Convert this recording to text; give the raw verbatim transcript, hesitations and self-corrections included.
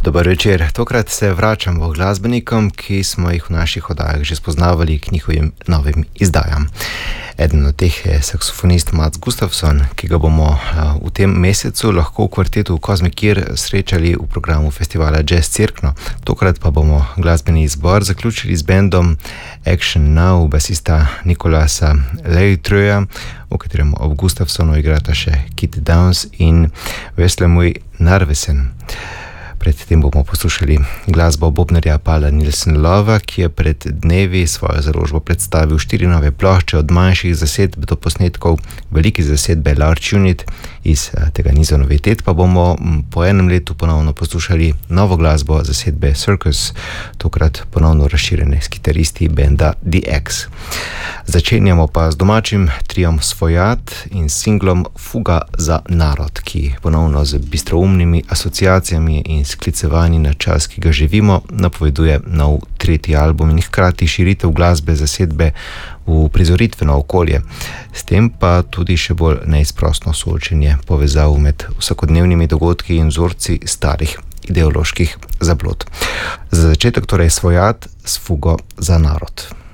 Dober večer. Tokrat se vračamo glasbenikom, ki smo jih v naših oddajah že spoznavali k njihovim novim izdajam. Eden od teh je saksofonist Mats Gustafsson, ki ga bomo v tem mesecu lahko v kvartetu Cosmic Ear srečali v programu festivala Jazz Cirkno. Tokrat pa bomo glasbeni izbor zaključili z bendom Action Now, basista Nicolasa Leitreja, v katerem ob Gustafssonu igrata še Kit Downs in Veslemøy Narvesen. Predtem bomo poslušali glasbo bobnarja Pala Nilsen-Lova, ki je pred dnevi svojo založbo predstavil štiri nove plošče od manjših zasedb do posnetkov velike zasedbe Large Unit. Iz tega niza novitet pa bomo po enem letu ponovno poslušali novo glasbo zasedbe Circus, tokrat ponovno razširjene s kitaristi benda The X. Začenjamo pa z domačim triom Svojat in singlom Fuga za narod, ki ponovno z bistroumnimi asociacijami in sklicevanji na čas, ki ga živimo, napoveduje nov tretji album in hkrati širitev glasbe zasedbe v prizoritveno okolje. S tem pa tudi še bolj neizprostno soočenje povezav med vsakodnevnimi dogodki in vzorci starih ideoloških zablod. Za začetek torej Svojat s Fugo za narod.